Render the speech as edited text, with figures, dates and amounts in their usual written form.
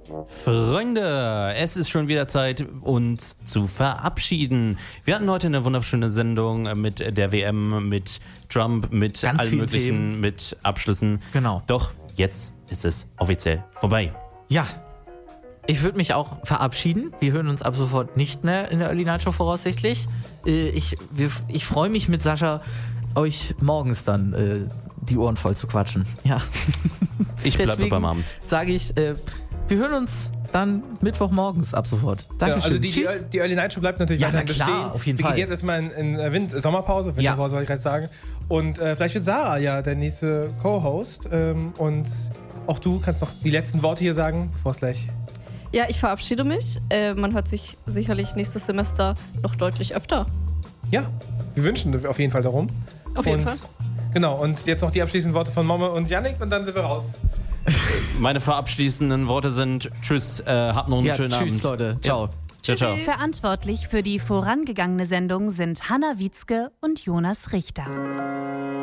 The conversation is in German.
Freunde, es ist schon wieder Zeit, uns zu verabschieden. Wir hatten heute eine wunderschöne Sendung mit der WM, mit Trump, mit Ganz allen vielen möglichen, Themen. mit Abschlüssen. Genau. Doch jetzt ist es offiziell vorbei. Ja, ich würde mich auch verabschieden. Wir hören uns ab sofort nicht mehr in der Early Night Show voraussichtlich. Ich freue mich mit Sascha, euch morgens dann die Ohren voll zu quatschen. Ja. Ich bleibe Deswegen beim Abend. Sage ich, wir hören uns dann Mittwochmorgens ab sofort. Dankeschön. Ja, also Tschüss. die Early Night Show bleibt natürlich Ja, weiterhin na klar, bestehen. auf jeden Sie Fall. geht jetzt erstmal in Sommerpause, Winterpause soll ich gerade sagen. Und vielleicht wird Sarah ja der nächste Co-Host. Und auch du kannst noch die letzten Worte hier sagen, bevor es gleich... Ja, ich verabschiede mich. Man hört sich sicherlich nächstes Semester noch deutlich öfter. Ja, wir wünschen auf jeden Fall darum. Auf jeden Fall. Genau, und jetzt noch die abschließenden Worte von Momme und Yannick und dann sind wir raus. Meine verabschließenden Worte sind Tschüss, habt noch einen schönen Abend. Tschüss, Leute. Ciao. Ciao, ciao. Verantwortlich für die vorangegangene Sendung sind Hanna Wietzke und Jonas Richter.